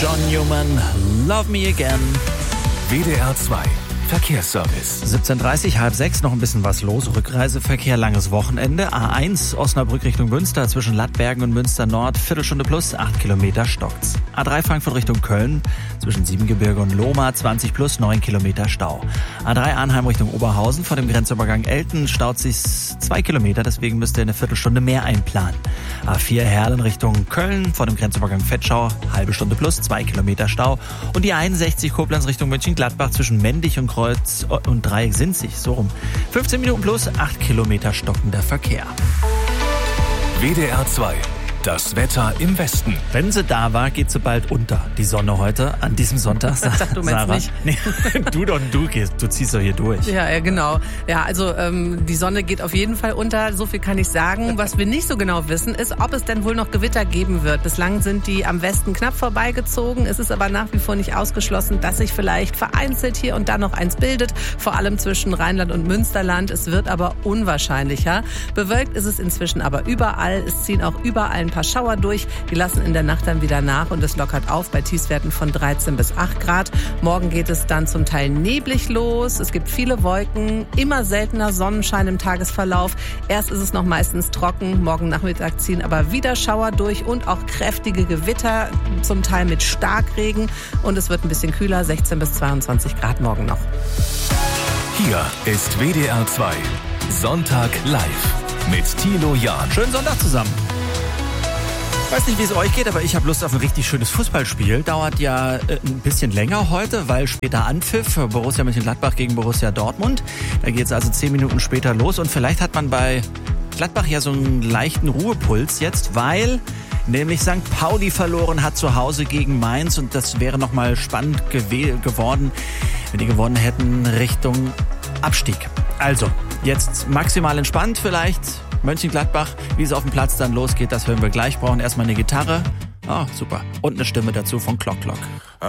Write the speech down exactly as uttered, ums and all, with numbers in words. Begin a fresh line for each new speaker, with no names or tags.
John Newman, Love Me Again.
W D R zwei Verkehrsservice.
siebzehn Uhr dreißig, halb sechs, noch ein bisschen was los. Rückreiseverkehr, langes Wochenende. A eins, Osnabrück Richtung Münster, zwischen Lattbergen und Münster Nord, Viertelstunde plus, acht Kilometer stockt's. A drei Frankfurt Richtung Köln, zwischen Siebengebirge und Lohmar, zwanzig plus, neun Kilometer Stau. A drei Arnheim Richtung Oberhausen, vor dem Grenzübergang Elten staut sich's zwei Kilometer, deswegen müsst ihr eine Viertelstunde mehr einplanen. A vier Herlen Richtung Köln, vor dem Grenzübergang Vetschau, halbe Stunde plus, zwei Kilometer Stau. Und die einundsechzig Koblenz Richtung Mönchengladbach, zwischen Mendig und Kreuz und Dreieck sind sich, so rum. fünfzehn Minuten plus, acht Kilometer stockender Verkehr.
W D R zwei. Das Wetter im Westen.
Wenn sie da war, geht sie bald unter. Die Sonne heute, an diesem Sonntag.
Ich dachte, du meinst
Sarah.
nicht.
Nee, du doch, du gehst, du ziehst doch hier durch.
Ja, ja, genau. Ja, also ähm, die Sonne geht auf jeden Fall unter, so viel kann ich sagen. Was wir nicht so genau wissen, ist, ob es denn wohl noch Gewitter geben wird. Bislang sind die am Westen knapp vorbeigezogen. Es ist aber nach wie vor nicht ausgeschlossen, dass sich vielleicht vereinzelt hier und da noch eins bildet, vor allem zwischen Rheinland und Münsterland. Es wird aber unwahrscheinlicher. Bewölkt ist es inzwischen aber überall. Es ziehen auch überall ein paar Schauer durch. Die lassen in der Nacht dann wieder nach und es lockert auf bei Tiefstwerten von dreizehn bis acht Grad. Morgen geht es dann zum Teil neblig los. Es gibt viele Wolken, immer seltener Sonnenschein im Tagesverlauf. Erst ist es noch meistens trocken. Morgen Nachmittag ziehen aber wieder Schauer durch und auch kräftige Gewitter, zum Teil mit Starkregen. Und es wird ein bisschen kühler, sechzehn bis zweiundzwanzig Grad morgen noch.
Hier ist W D R zwei Sonntag live mit Thilo Jahn.
Schönen Sonntag zusammen. Weiß nicht, wie es euch geht, aber ich habe Lust auf ein richtig schönes Fußballspiel. Dauert ja äh, ein bisschen länger heute, weil später Anpfiff, Borussia Mönchengladbach gegen Borussia Dortmund. Da geht es also zehn Minuten später los und vielleicht hat man bei Gladbach ja so einen leichten Ruhepuls jetzt, weil nämlich Sankt Pauli verloren hat zu Hause gegen Mainz und das wäre nochmal spannend gew- geworden, wenn die gewonnen hätten Richtung Abstieg. Also, jetzt maximal entspannt vielleicht. Mönchengladbach, wie es auf dem Platz dann losgeht, das hören wir gleich. Brauchen erstmal eine Gitarre. Ah, super. Und eine Stimme dazu von Clock Clock.
I